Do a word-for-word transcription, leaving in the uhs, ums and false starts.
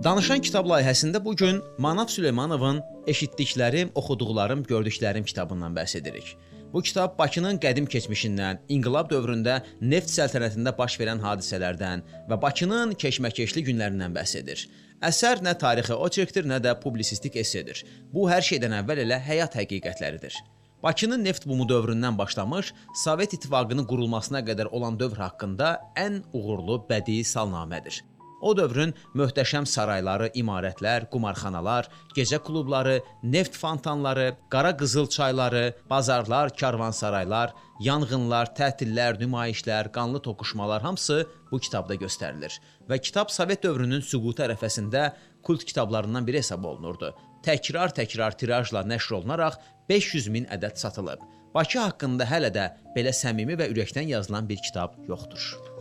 Danışan kitab layihəsində bugün Manav Süleymanovun Eşitdiklərim, Oxuduqlarım, Gördüklərim kitabından bəhs edirik. Bu kitab Bakının qədim keçmişindən, inqilab dövründə neft səltənətində baş verən hadisələrdən və Bakının keşməkeşli günlərindən bəhs edir. Əsər nə tarixi oçerkdir, nə də publisistik essedir. Bu, hər şeydən əvvəl elə həyat həqiqətləridir. Bakının neft bumu dövründən başlamış, Sovet İttifaqının qurulmasına qədər olan dövr haqqında ən uğurlu bədii salnamədir. O dövrün möhtəşəm sarayları, imarətlər, qumarxanalar, gecə klubları, neft fontanları, qara qızıl çayları, bazarlar, karvansaraylar, yanğınlar, tətillər, nümayişlər, qanlı toqquşmalar hamısı bu kitabda göstərilir. Və kitab Sovet dövrünün süqutu ərəfəsində kult kitablarından biri hesab olunurdu. Təkrar-təkrar tirajla nəşr olunaraq beş yüz min ədəd satılıb. Bakı haqqında hələ də belə səmimi və ürəkdən yazılan bir kitab yoxdur.